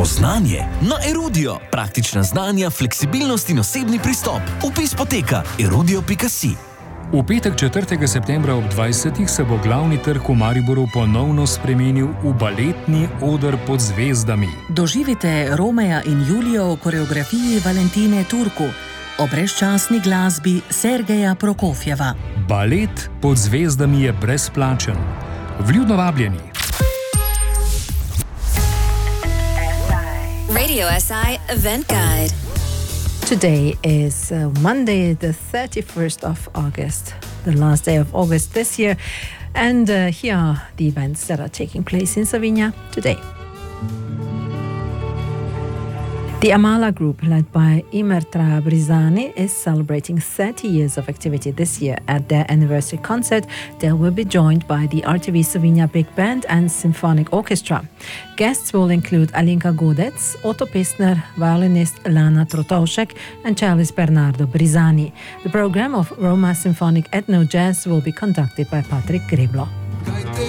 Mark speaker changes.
Speaker 1: Spoznanje na Erudio. Praktična znanja, fleksibilnost in osebni pristop. Vpis poteka erudio.si.
Speaker 2: V petek 4. septembra ob 20. se bo glavni trg v Mariboru ponovno spremenil v baletni oder pod zvezdami.
Speaker 3: Doživite Romeja in Julijo v koreografiji Valentine Turku, o brezčasni glasbi Sergeja Prokofjeva.
Speaker 2: Balet pod zvezdami je brezplačen. Vljudno vabljeni.
Speaker 4: Radio SI Event Guide.
Speaker 5: Today is Monday, the 31st of August, the last day of August this year, and here are the events that are taking place in Savinja today. The Amala Group, led by Imertra Brizani, is celebrating 30 years of activity this year. At their anniversary concert, they will be joined by the RTV Savinja Big Band and Symphonic Orchestra. Guests will include Alinka Godec, Otto Pestner, violinist Lana Trotovšek, and cellist Bernardo Brizani. The program of Roma Symphonic Ethno Jazz will be conducted by Patrick Greblo.